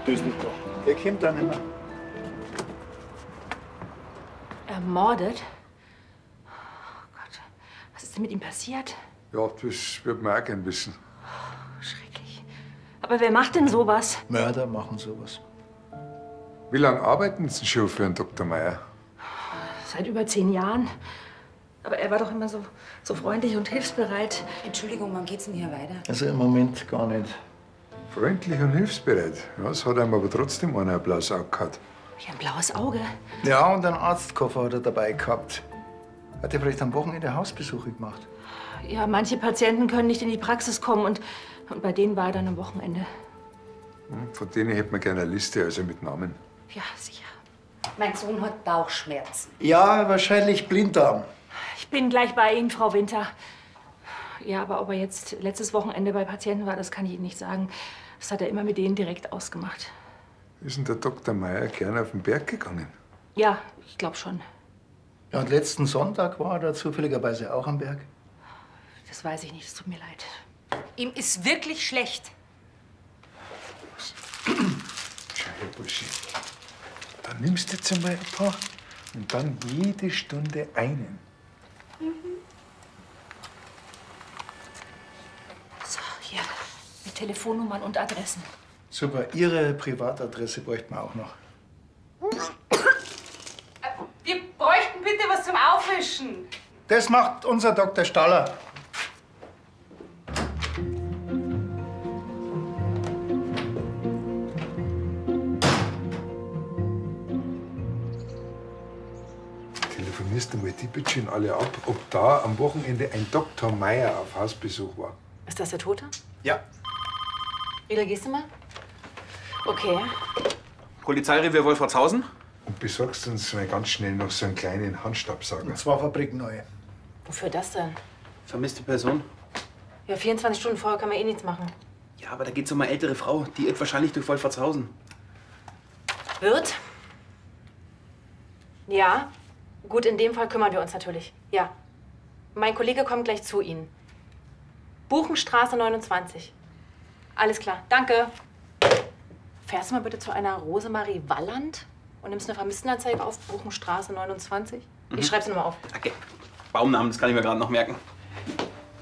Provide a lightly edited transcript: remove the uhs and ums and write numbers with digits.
Das nicht doch. Der kommt dann nicht mehr. Ermordet? Oh Gott, was ist denn mit ihm passiert? Ja, das wird man auch gern wissen. Schrecklich. Aber wer macht denn sowas? Mörder machen sowas. Wie lange arbeiten Sie schon für einen Dr. Meier? Seit über 10 Jahren. Aber er war doch immer so freundlich und hilfsbereit. Entschuldigung, wann geht's denn hier weiter? Also im Moment gar nicht. Freundlich und hilfsbereit. Ja, das hat einem aber trotzdem einer ein blaues Auge gehabt. Wie ein blaues Auge. Ja, und einen Arztkoffer hat er dabei gehabt. Hat er vielleicht am Wochenende Hausbesuche gemacht? Ja, manche Patienten können nicht in die Praxis kommen und bei denen war er dann am Wochenende. Von denen hätte man gerne eine Liste, also mit Namen. Ja, sicher. Mein Sohn hat Bauchschmerzen. Ja, wahrscheinlich Blinddarm. Ich bin gleich bei Ihnen, Frau Winter. Ja, aber ob er jetzt letztes Wochenende bei Patienten war, das kann ich Ihnen nicht sagen. Das hat er immer mit denen direkt ausgemacht. Ist denn der Dr. Meier gern auf den Berg gegangen? Ja, ich glaube schon. Ja, und letzten Sonntag war er da zufälligerweise auch am Berg. Das weiß ich nicht, es tut mir leid. Ihm ist wirklich schlecht. Schau her, Burschi. Dann nimmst du jetzt einmal ein paar und dann jede Stunde einen. So, hier, mit Telefonnummern und Adressen. Super, Ihre Privatadresse bräuchten wir auch noch. Wir bräuchten bitte was zum Aufwischen. Das macht unser Dr. Staller. Telefonierst du mal die Bütchen alle ab, ob da am Wochenende ein Dr. Meier auf Hausbesuch war? Ist das der Tote? Ja. Riedel, gehst du mal? Okay. Polizeirevier Wolfratshausen? Und besorgst uns mal ganz schnell noch so einen kleinen Handstaubsauger. Und zwar fabrikneu. Wofür das denn? Vermisste Person? Ja, 24 Stunden vorher kann man eh nichts machen. Ja, aber da geht's um eine ältere Frau. Die irrt wahrscheinlich durch Wolfratshausen. Wird? Ja. Gut, in dem Fall kümmern wir uns natürlich. Ja. Mein Kollege kommt gleich zu Ihnen. Buchenstraße 29. Alles klar, danke. Fährst du mal bitte zu einer Rosemarie Walland und nimmst eine Vermisstenanzeige auf Buchenstraße 29? Ich schreib's nochmal auf. Okay. Baumnamen, das kann ich mir gerade noch merken.